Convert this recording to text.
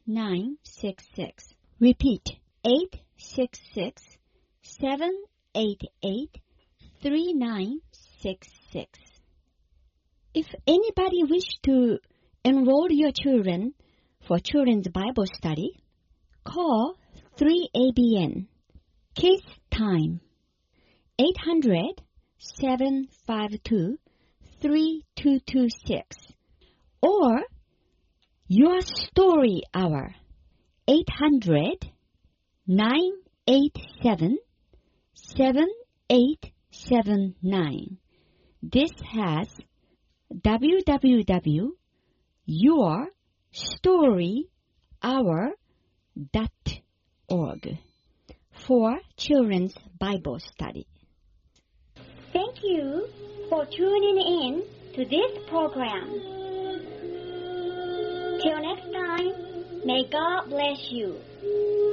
3966. Repeat, 866-788-3966. If anybody wish to enroll your children for Children's Bible Study, call 3ABN. Kids Time, 800-752-3226. Or Your Story Hour, 800-987-7879. This has www.yourstoryhour.org for Children's Bible Study. Thank you for tuning in to this program. Till next time, may God bless you.